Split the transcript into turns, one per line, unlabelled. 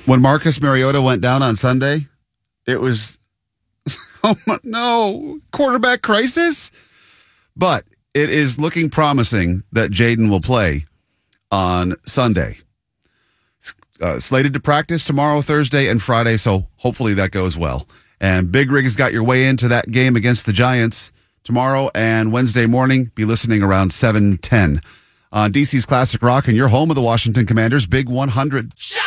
When Marcus Mariota went down on Sunday, it was, oh no, quarterback crisis. But it is looking promising that Jaden will play on Sunday. Slated to practice tomorrow, Thursday, and Friday, so hopefully that goes well. And Big Rig has got your way into that game against the Giants tomorrow and Wednesday morning. Be listening around 7:10 on DC's Classic Rock and your home of the Washington Commanders, Big 100.